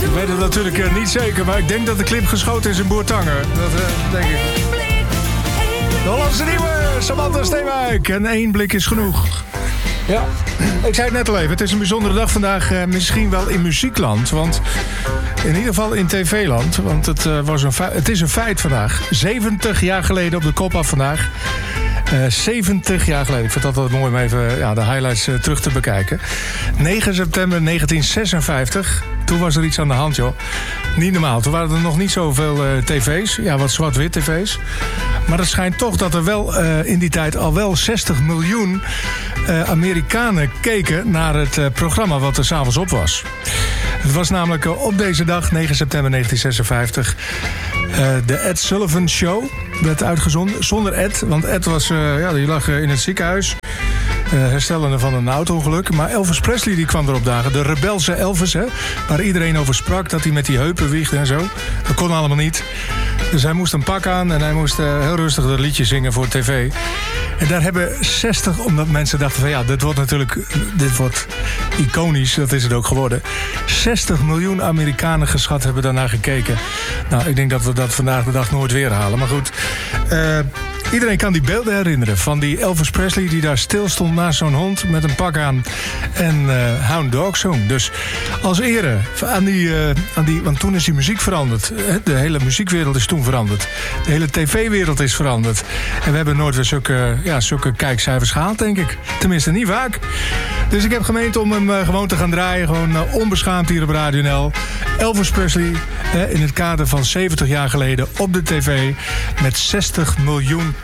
Ik weet het natuurlijk niet zeker, maar ik denk dat de clip geschoten is in Bourtange. Dat denk ik. De Hollandse nieuwe, Samantha Steenwijk. En 1 blik is genoeg. Ja, ik zei het net al even. Het is een bijzondere dag vandaag. Misschien wel in muziekland. Want in ieder geval in tv-land. Want het is een feit vandaag. 70 jaar geleden op de kop af vandaag. 70 jaar geleden. Ik vind het altijd mooi om even de highlights terug te bekijken. 9 september 1956. Toen was er iets aan de hand, joh. Niet normaal. Toen waren er nog niet zoveel tv's. Ja, wat zwart-wit tv's. Maar het schijnt toch dat er wel in die tijd al wel 60 miljoen Amerikanen keken naar het programma wat er 's avonds op was. Het was namelijk op deze dag, 9 september 1956... de Ed Sullivan Show werd uitgezonden. Zonder Ed, want Ed was, die lag in het ziekenhuis. Herstellende van een auto-ongeluk. Maar Elvis Presley die kwam erop dagen. De rebelse Elvis, hè, waar iedereen over sprak. Dat hij met die heupen wiegde en zo. Dat kon allemaal niet. Dus hij moest een pak aan en hij moest heel rustig dat liedje zingen voor tv. En daar hebben 60, omdat mensen dachten van dit wordt iconisch, dat is het ook geworden. 60 miljoen Amerikanen geschat hebben daarnaar gekeken. Nou, ik denk dat we dat vandaag de dag nooit weer halen. Maar goed, iedereen kan die beelden herinneren van die Elvis Presley die daar stil stond naast zo'n hond met een pak aan en Hound Dog zong. Dus als ere aan die, want toen is die muziek veranderd. De hele muziekwereld is toen veranderd. De hele tv-wereld is veranderd. En we hebben nooit weer zulke kijkcijfers gehaald, denk ik. Tenminste, niet vaak. Dus ik heb gemeend om hem gewoon te gaan draaien. Gewoon onbeschaamd hier op Radio NL. Elvis Presley in het kader van 70 jaar geleden op de tv met 60 miljoen